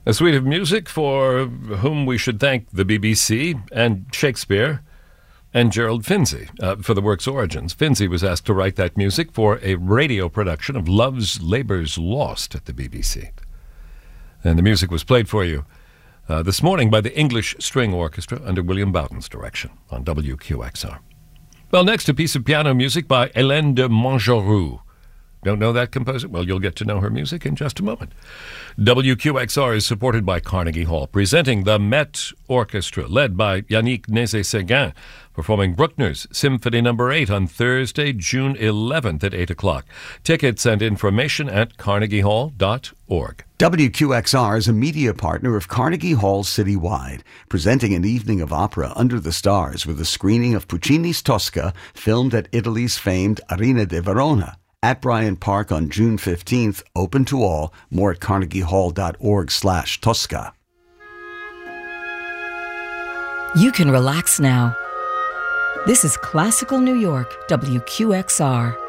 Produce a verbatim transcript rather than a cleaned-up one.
A suite of music for whom we should thank the B B C and Shakespeare and Gerald Finzi uh, for the work's origins. Finzi was asked to write that music for a radio production of Love's Labour's Lost at the B B C. And the music was played for you uh, this morning by the English String Orchestra under William Bowden's direction on W Q X R. Well, next, a piece of piano music by Hélène de Montgeroux. Don't know that composer? Well, you'll get to know her music in just a moment. W Q X R is supported by Carnegie Hall, presenting the Met Orchestra, led by Yannick Nézet-Séguin, performing Bruckner's Symphony Number eight on Thursday, June eleventh at eight o'clock. Tickets and information at carnegie hall dot org. W Q X R is a media partner of Carnegie Hall Citywide, presenting an evening of opera under the stars with a screening of Puccini's Tosca, filmed at Italy's famed Arena di Verona. At Bryant Park on June fifteenth, open to all. More at carnegie hall dot org slash Tosca. You can relax now. This is Classical New York, W Q X R.